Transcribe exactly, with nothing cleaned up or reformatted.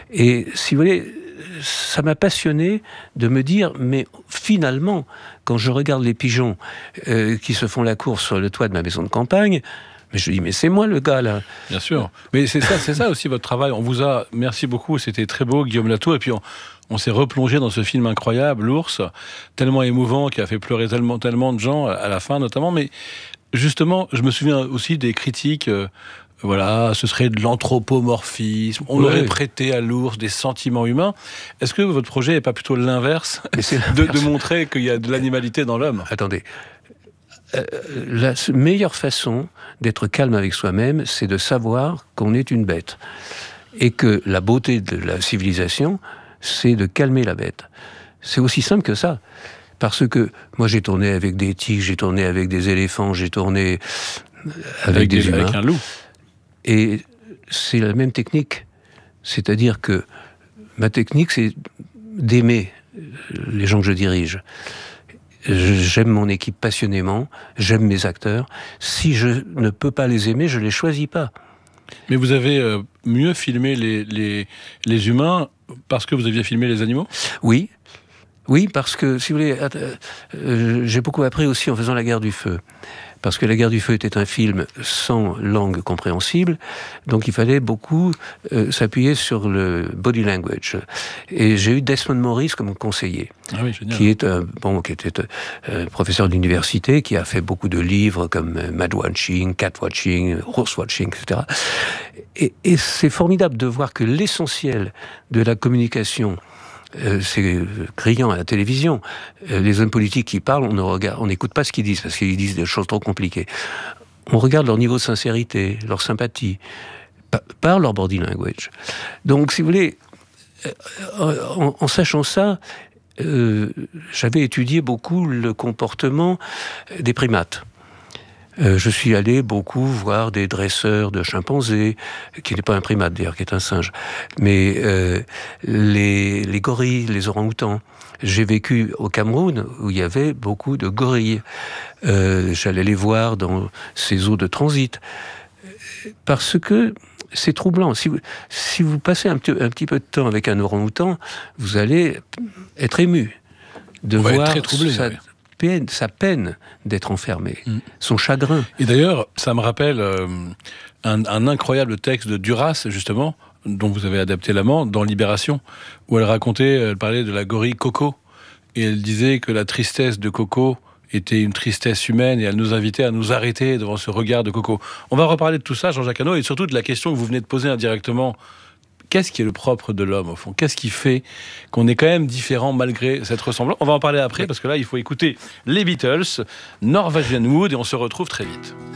Et si vous voulez, ça m'a passionné de me dire, mais finalement, quand je regarde les pigeons euh, qui se font la course sur le toit de ma maison de campagne, mais je dis, mais c'est moi le gars là. Bien sûr. Mais c'est ça, c'est ça aussi votre travail. On vous a, merci beaucoup, c'était très beau, Guillaume Latour. Et puis on, on s'est replongé dans ce film incroyable, L'Ours, tellement émouvant, qui a fait pleurer tellement, tellement de gens à la fin notamment. Mais justement, je me souviens aussi des critiques. Euh, Voilà, ce serait de l'anthropomorphisme. On Ouais. aurait prêté à l'ours des sentiments humains. Est-ce que votre projet n'est pas plutôt l'inverse, de, de montrer qu'il y a de l'animalité dans l'homme ? Attendez. Euh, la meilleure façon d'être calme avec soi-même, c'est de savoir qu'on est une bête. Et que la beauté de la civilisation, c'est de calmer la bête. C'est aussi simple que ça. Parce que moi, j'ai tourné avec des tigres, j'ai tourné avec des éléphants, j'ai tourné avec, avec des, des humains. Avec un loup. Et c'est la même technique. C'est-à-dire que ma technique, c'est d'aimer les gens que je dirige. J'aime mon équipe passionnément, j'aime mes acteurs. Si je ne peux pas les aimer, je ne les choisis pas. Mais vous avez euh, mieux filmé les, les, les humains parce que vous aviez filmé les animaux ? Oui. Oui, parce que, si vous voulez, euh, j'ai beaucoup appris aussi en faisant La Guerre du Feu. Parce que La Guerre du Feu était un film sans langue compréhensible, donc il fallait beaucoup euh, s'appuyer sur le body language. Et j'ai eu Desmond Morris comme conseiller, ah oui, génial. qui est un bon, qui était euh, professeur d'université, qui a fait beaucoup de livres comme Mad Watching, Cat Watching, Horse Watching, et cetera. Et, et c'est formidable de voir que l'essentiel de la communication, Euh, c'est criant à la télévision. Euh, les hommes politiques qui parlent, on ne regarde, on n'écoute pas ce qu'ils disent parce qu'ils disent des choses trop compliquées. On regarde leur niveau de sincérité, leur sympathie, pa- par leur body language. Donc, si vous voulez, euh, en, en sachant ça, euh, j'avais étudié beaucoup le comportement des primates. Euh, je suis allé beaucoup voir des dresseurs de chimpanzés, qui n'est pas un primate d'ailleurs, qui est un singe, mais euh, les, les gorilles, les orang-outans. J'ai vécu au Cameroun où il y avait beaucoup de gorilles. Euh, j'allais les voir dans ces eaux de transit. Parce que c'est troublant. Si vous, si vous passez un petit, un petit peu de temps avec un orang-outan, vous allez être ému de On va voir être très troublé, sa, oui. peine, sa peine d'être enfermé, mm. son chagrin. Et d'ailleurs, ça me rappelle euh, un, un incroyable texte de Duras, justement, dont vous avez adapté l'amant, dans Libération, où elle racontait, elle parlait de la gorille Coco, et elle disait que la tristesse de Coco était une tristesse humaine, et elle nous invitait à nous arrêter devant ce regard de Coco. On va reparler de tout ça, Jean-Jacques Hano, et surtout de la question que vous venez de poser indirectement. Qu'est-ce qui est le propre de l'homme, au fond ? Qu'est-ce qui fait qu'on est quand même différent malgré cette ressemblance ? On va en parler après, parce que là, il faut écouter les Beatles, Norwegian Wood, et on se retrouve très vite.